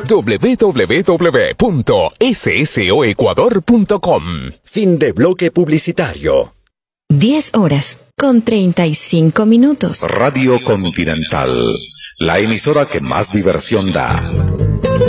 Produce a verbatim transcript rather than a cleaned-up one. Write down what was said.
doble u doble u doble u punto soecuador punto com. Fin de bloque publicitario. diez horas con treinta y cinco minutos. Radio Continental, la emisora que más diversión da.